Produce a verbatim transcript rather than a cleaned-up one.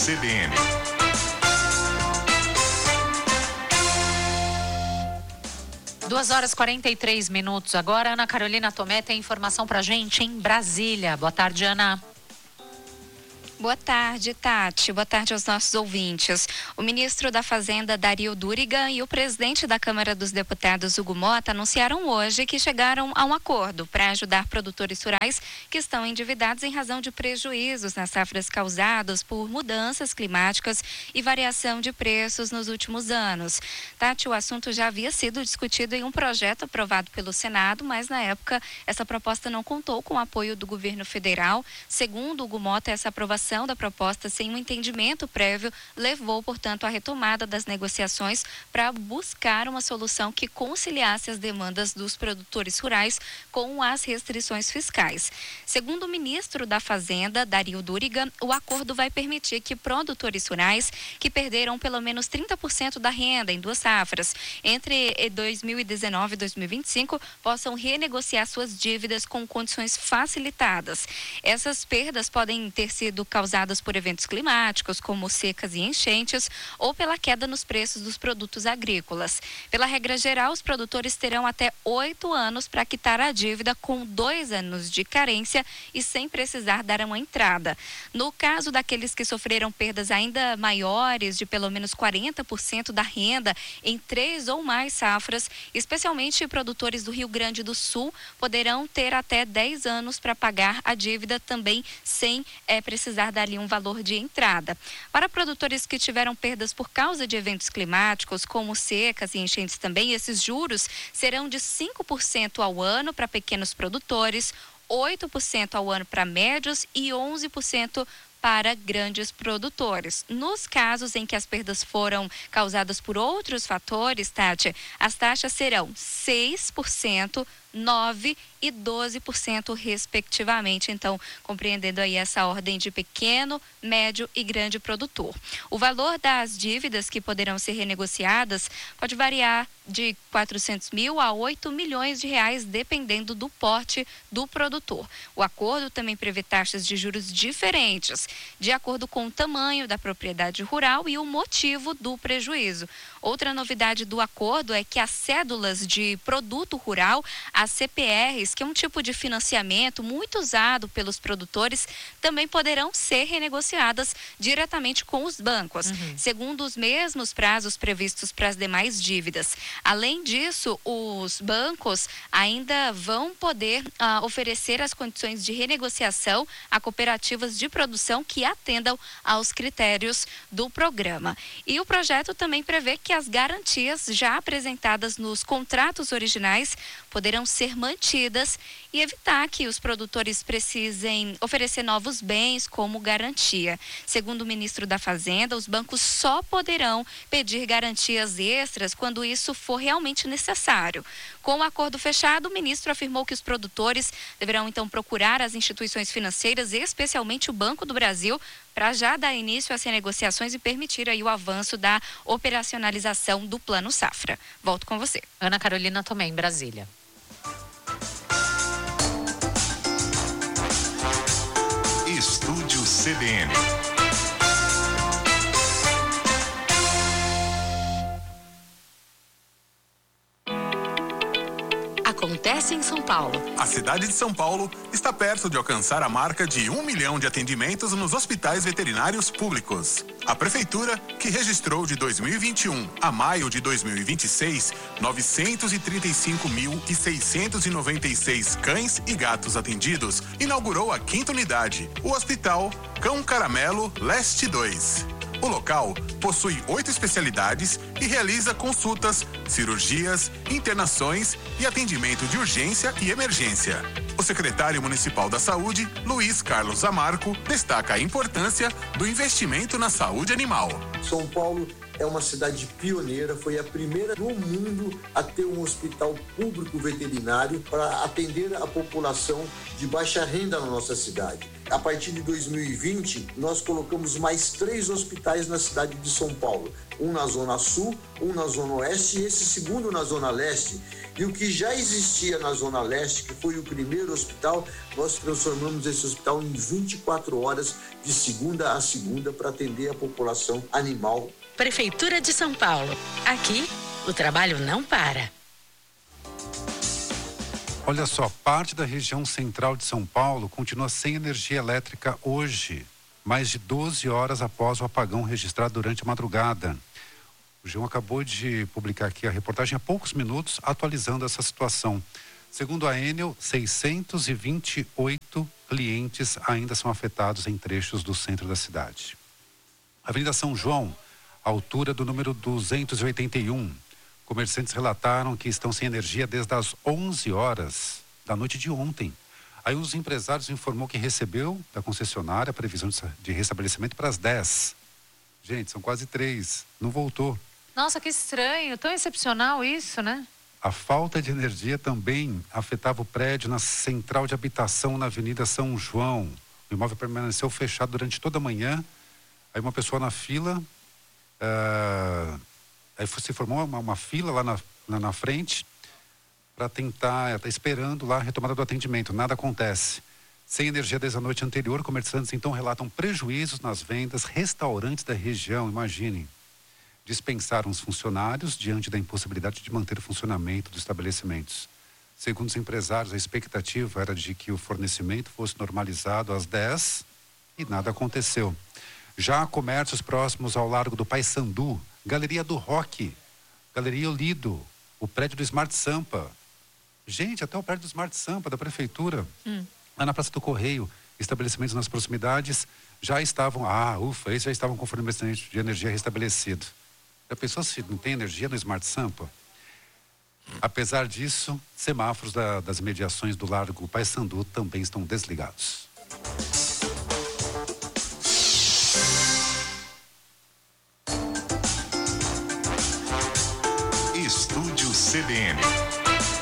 C B N. duas horas e quarenta e três minutos agora. Ana Carolina Tomé tem informação pra gente em Brasília. Boa tarde, Ana. Boa tarde, Tati. Boa tarde aos nossos ouvintes. O ministro da Fazenda, Dario Duriga, e o presidente da Câmara dos Deputados, Hugo Motta, anunciaram hoje que chegaram a um acordo para ajudar produtores rurais que estão endividados em razão de prejuízos nas safras causadas por mudanças climáticas e variação de preços nos últimos anos. Tati, o assunto já havia sido discutido em um projeto aprovado pelo Senado, mas na época essa proposta não contou com o apoio do governo federal. Segundo Hugo Motta, essa aprovação da proposta sem um entendimento prévio levou, portanto, à retomada das negociações para buscar uma solução que conciliasse as demandas dos produtores rurais com as restrições fiscais. Segundo o ministro da Fazenda, Dario Duriga, o acordo vai permitir que produtores rurais que perderam pelo menos trinta por cento da renda em duas safras entre dois mil e dezenove e dois mil e vinte e cinco possam renegociar suas dívidas com condições facilitadas. Essas perdas podem ter sido causadas por eventos climáticos, como secas e enchentes, ou pela queda nos preços dos produtos agrícolas. Pela regra geral, os produtores terão até oito anos para quitar a dívida, com dois anos de carência e sem precisar dar uma entrada. No caso daqueles que sofreram perdas ainda maiores, de pelo menos quarenta por cento da renda em três ou mais safras, especialmente produtores do Rio Grande do Sul, poderão ter até dez anos para pagar a dívida também sem é, precisar dar ali um valor de entrada. Para produtores que tiveram perdas por causa de eventos climáticos, como secas e enchentes também, esses juros serão de cinco por cento ao ano para pequenos produtores, oito por cento ao ano para médios e onze por cento para grandes produtores. Nos casos em que as perdas foram causadas por outros fatores, Tati, as taxas serão seis por cento, nove por cento e doze por cento respectivamente. Então, compreendendo aí essa ordem de pequeno, médio e grande produtor. O valor das dívidas que poderão ser renegociadas pode variar de quatrocentos mil a oito milhões de reais, dependendo do porte do produtor. O acordo também prevê taxas de juros diferentes, de acordo com o tamanho da propriedade rural e o motivo do prejuízo. Outra novidade do acordo é que as cédulas de produto rural, as C P Rs, que é um tipo de financiamento muito usado pelos produtores, também poderão ser renegociadas diretamente com os bancos, uhum. segundo os mesmos prazos previstos para as demais dívidas. Além disso, os bancos ainda vão poder uh, oferecer as condições de renegociação a cooperativas de produção que atendam aos critérios do programa. E o projeto também prevê que as garantias já apresentadas nos contratos originais poderão ser mantidas e evitar que os produtores precisem oferecer novos bens como garantia. Segundo o ministro da Fazenda, os bancos só poderão pedir garantias extras quando isso for realmente necessário. Com o acordo fechado, o ministro afirmou que os produtores deverão então procurar as instituições financeiras, especialmente o Banco do Brasil, para já dar início às renegociações e permitir aí o avanço da operacionalização do Plano Safra. Volto com você. Ana Carolina Tomé, em Brasília. Estúdio C B N. Acontece em São Paulo. A cidade de São Paulo está perto de alcançar a marca de um milhão de atendimentos nos hospitais veterinários públicos. A prefeitura, que registrou de dois mil e vinte e um a maio de dois mil e vinte e seis, novecentos e trinta e cinco mil seiscentos e noventa e seis cães e gatos atendidos, inaugurou a quinta unidade, o Hospital Cão Caramelo Leste dois. O local possui oito especialidades e realiza consultas, cirurgias, internações e atendimento de urgência e emergência. O secretário municipal da Saúde, Luiz Carlos Amarco, destaca a importância do investimento na saúde animal. São Paulo é uma cidade pioneira, foi a primeira no mundo a ter um hospital público veterinário para atender a população de baixa renda na nossa cidade. A partir de dois mil e vinte, nós colocamos mais três hospitais na cidade de São Paulo. Um na Zona Sul, um na Zona Oeste e esse segundo na Zona Leste. E o que já existia na Zona Leste, que foi o primeiro hospital, nós transformamos esse hospital em vinte e quatro horas, de segunda a segunda, para atender a população animal. Prefeitura de São Paulo. Aqui, o trabalho não para. Olha só, parte da região central de São Paulo continua sem energia elétrica hoje, mais de doze horas após o apagão registrado durante a madrugada. O G um acabou de publicar aqui a reportagem há poucos minutos, atualizando essa situação. Segundo a Enel, seiscentos e vinte e oito clientes ainda são afetados em trechos do centro da cidade. Avenida São João, altura do número duzentos e oitenta e um. Comerciantes relataram que estão sem energia desde as onze horas da noite de ontem. Aí os empresários informou que recebeu da concessionária a previsão de restabelecimento para as dez. Gente, são quase três. Não voltou. Nossa, que estranho. Tão excepcional isso, né? A falta de energia também afetava o prédio na central de habitação na Avenida São João. O imóvel permaneceu fechado durante toda a manhã. Aí uma pessoa na fila... Uh... Aí se formou uma, uma fila lá na, na, na frente para tentar, tá esperando lá a retomada do atendimento. Nada acontece. Sem energia desde a noite anterior, comerciantes então relatam prejuízos nas vendas. Restaurantes da região, imaginem, dispensaram os funcionários diante da impossibilidade de manter o funcionamento dos estabelecimentos. Segundo os empresários, a expectativa era de que o fornecimento fosse normalizado às dez e nada aconteceu. Já há comércios próximos ao Largo do Paissandu, Galeria do Rock, Galeria Olido, o prédio do Smart Sampa. Gente, até o prédio do Smart Sampa, da prefeitura. Hum. Lá na Praça do Correio, estabelecimentos nas proximidades já estavam, ah, ufa, eles já estavam com fornecimento de energia restabelecido. Já pensou se não tem energia no Smart Sampa? Apesar disso, semáforos da, das imediações do Largo Paissandu também estão desligados. Estúdio C B N.